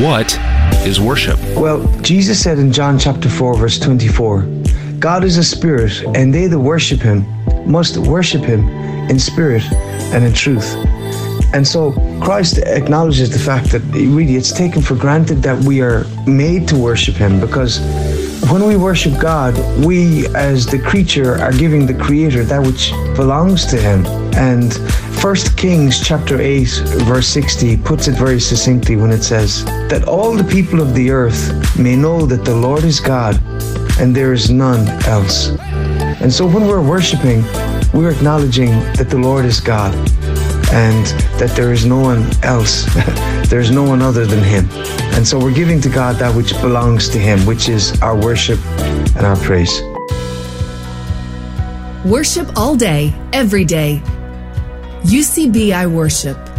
What is worship? Well, Jesus said in John chapter 4, verse 24, God is a spirit, and they that worship him must worship him in spirit and in truth. And so Christ acknowledges the fact that really it's taken for granted that we are made to worship him, because when we worship God, we as the creature are giving the creator that which belongs to him. And 1 Kings chapter 8 verse 60 puts it very succinctly when it says that all the people of the earth may know that the Lord is God and there is none else. And so when we're worshiping, we're acknowledging that the Lord is God and that there is no one else. There's no one other than him. And so we're giving to God that which belongs to him, which is our worship and our praise. Worship all day, every day. UCBI Worship.